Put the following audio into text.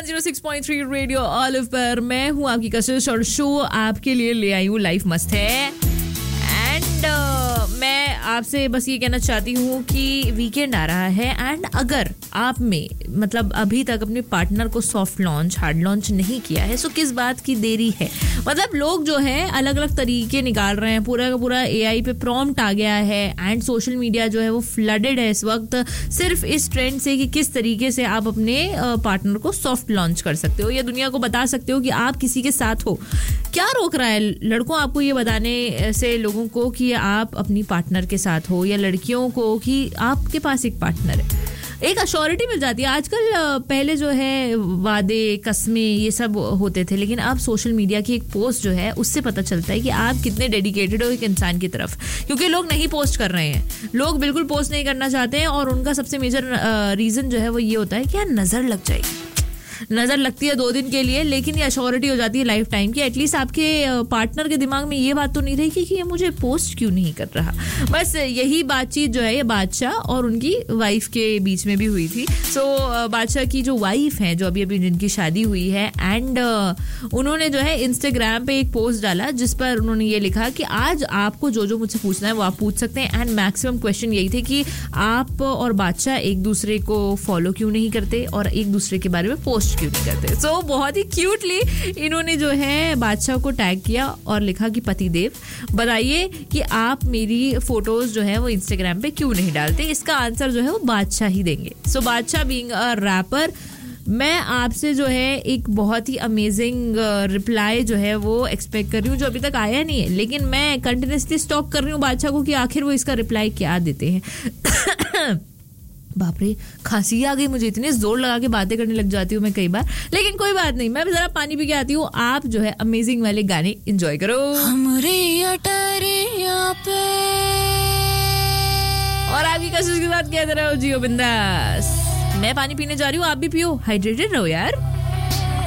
106.3 radio olive पर मैं हूं आपकी कशिश और शो आपके लिए ले आई हूं लाइफ मस्त है एंड मैं आपसे बस ये कहना चाहती हूँ कि वीकेंड आ रहा है एंड अगर आप में मतलब अभी तक अपने पार्टनर को सॉफ्ट लॉन्च हार्ड लॉन्च नहीं किया है सो किस बात की देरी है। मतलब लोग जो है अलग अलग तरीके निकाल रहे हैं, पूरा का पूरा AI पे प्रॉम्प्ट आ गया है एंड सोशल मीडिया जो है वो फ्लडेड है इस वक्त सिर्फ इस ट्रेंड से कि किस तरीके से आप अपने पार्टनर को सॉफ्ट लॉन्च कर सकते हो या दुनिया को बता सकते हो कि आप किसी के साथ हो। क्या रोक रहा है लड़कों आपको ये बताने से लोगों को कि आप अपनी पार्टनर के साथ हो या लड़कियों को कि आपके पास एक पार्टनर है, एक अश्योरिटी मिल जाती है। आजकल पहले जो है वादे कस्में ये सब होते थे, लेकिन अब सोशल मीडिया की एक पोस्ट जो है उससे पता चलता है कि आप कितने डेडिकेटेड हो एक इंसान की तरफ, क्योंकि लोग नहीं पोस्ट कर रहे हैं, लोग बिल्कुल पोस्ट नहीं करना चाहते हैं और उनका सबसे मेजर रीजन जो है वो ये होता है कि यार नजर लग जाएगी। नजर लगती है 2 दिन के लिए लेकिन ये अश्योरिटी हो जाती है लाइफ टाइम की। एटलीस्ट आपके पार्टनर के दिमाग में ये बात तो नहीं रहेगी कि ये मुझे पोस्ट क्यों नहीं कर रहा। बस यही बातचीत जो है ये बादशाह और उनकी वाइफ के बीच में भी हुई थी। सो बादशाह की जो वाइफ है जो अभी अभी जिनकी शादी हुई है एंड उन्होंने जो है इंस्टाग्राम पे एक पोस्ट डाला जिस पर उन्होंने ये लिखा कि आज आपको जो जो मुझसे पूछना है वो आप पूछ सकते हैं। एंड मैक्सिमम क्वेश्चन यही थे कि आप और बादशाह एक दूसरे को फॉलो क्यों नहीं करते और एक दूसरे के बारे में पोस्ट क्यों नहीं करते। सो बहुत ही क्यूटली इन्होंने जो है बादशाह को टैग किया और लिखा कि पतिदेव बताइए कि आप मेरी फोटोज जो है वो इंस्टाग्राम पे क्यों नहीं डालते। इसका आंसर जो है वो बादशाह ही देंगे। सो बादशाह बीइंग अ रैपर, मैं आपसे जो है एक बहुत ही अमेजिंग रिप्लाई जो है वो एक्सपेक्ट कर रही हूँ जो अभी तक आया नहीं है, लेकिन मैं कंटिन्यूसली स्टॉक कर रही हूँ बादशाह को कि आखिर वो इसका रिप्लाई क्या देते हैं। बाप रे खांसी आ गई मुझे, इतने जोर लगा के बातें करने लग जाती हूँ मैं कई बार, लेकिन कोई बात नहीं, मैं जरा पानी पी के आती हूँ। आप जो है अमेजिंग वाले गाने एंजॉय करो पे और आपकी कशिश के साथ कहते रहो जियो बिंदास। मैं पानी पीने जा रही हूँ, आप भी पियो, हाइड्रेटेड रहो यार।